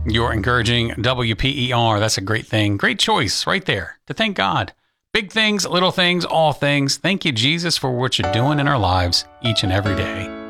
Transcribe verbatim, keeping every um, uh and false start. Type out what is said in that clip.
You're encouraging W P E R. That's a great thing. Great choice right there to thank God. Big things, little things, all things. Thank you, Jesus, for what you're doing in our lives each and every day.